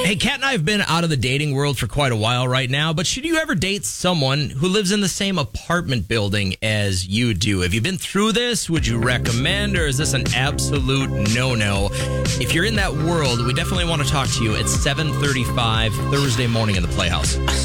Hey, Kat and I have been out of the dating world for quite a while right now, but should you ever date someone who lives in the same apartment building as you do? Have you been through this? Would you recommend, or is this an absolute no-no? If you're in that world, we definitely want to talk to you at 7:35 Thursday morning in the Playhouse.